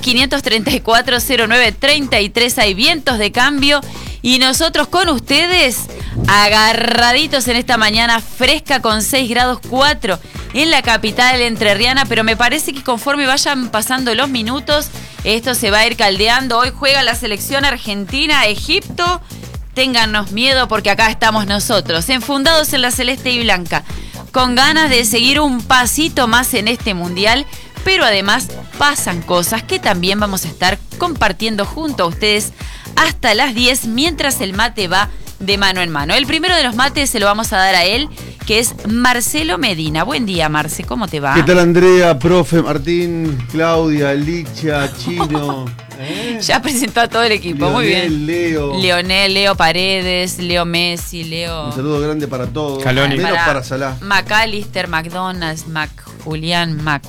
534-09-33. Hay vientos de cambio y nosotros con ustedes agarraditos en esta mañana fresca con 6 grados 4 en la capital entrerriana, pero me parece que conforme vayan pasando los minutos esto se va a ir caldeando. Hoy juega la selección argentina, Egipto. Téngannos miedo porque acá estamos nosotros, enfundados en la celeste y blanca, con ganas de seguir un pasito más en este mundial, pero además pasan cosas que también vamos a estar compartiendo junto a ustedes hasta las 10 mientras el mate va de mano en mano. El primero de los mates se lo vamos a dar a él, que es Marcelo Medina. Buen día, Marce, ¿cómo te va? ¿Qué tal, Andrea, profe, Martín, Claudia, Licha, Chino? Ya presentó a todo el equipo, Lionel, muy bien. Leo. Leo Paredes, Leo Messi, Leo... Un saludo grande para todos, Caloni. menos para Salah. McAllister, McDonald's, Julián, Mac.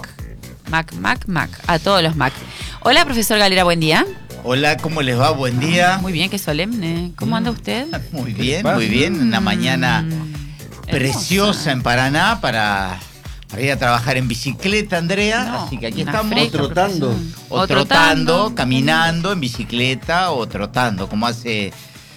A todos los Mac. Hola, profesor Galera, buen día. Hola, ¿cómo les va? Buen día. Muy bien, qué solemne. ¿Cómo anda usted? Muy bien, muy bien. Una mañana preciosa en Paraná para ir a trabajar en bicicleta, Andrea. No, así que aquí una estamos. fresca, trotando. O trotando, caminando en bicicleta o trotando, como hace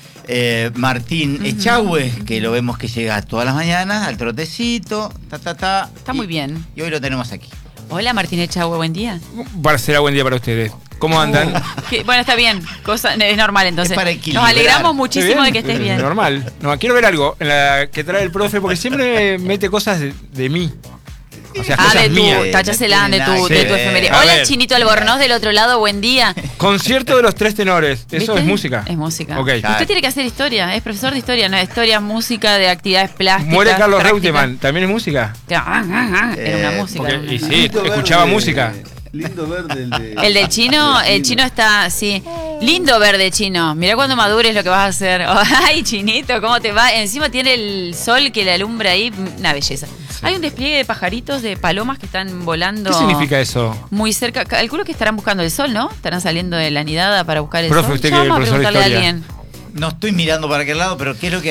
Martín Echagüe, que lo vemos que llega todas las mañanas al trotecito. Está muy bien. Y hoy lo tenemos aquí. Hola, Martín Echagüe, buen día. Será buen día para ustedes. ¿Cómo andan? Bueno, está bien. Es normal, entonces. Es para Nos equilibrar. alegramos muchísimo ¿Bien? de que estés bien. Normal. No, quiero ver algo en la que trae el profe, porque siempre mete cosas de mí. O sea, cosas de tu, mías. tachásela de tu Sí. efeméride. A Hola, ver. Chinito Albornoz del otro lado, buen día. Concierto de los 3 tenores. ¿Eso ¿Viste? es música? Es música. Ok. Usted tiene que hacer historia, es profesor de historia, no historia, música, de actividades plásticas. Muere Carlos prácticas. Reutemann. ¿También es música? Era una música. Porque, era una- y sí, escuchaba música. Lindo verde el de... El del chino, el chino está, sí. Lindo verde, chino. Mirá cuando madures lo que vas a hacer. Ay, chinito, ¿cómo te va? Encima tiene el sol que le alumbra ahí, una belleza. Sí. Hay un despliegue de pajaritos, de palomas que están volando. ¿Qué significa eso? Muy cerca. Calculo que estarán buscando el sol, ¿no? Estarán saliendo de la nidada para buscar el Profe, sol. usted Ya que es vamos a profesor de preguntarle a historia. alguien. No estoy mirando para aquel lado, pero ¿qué es lo que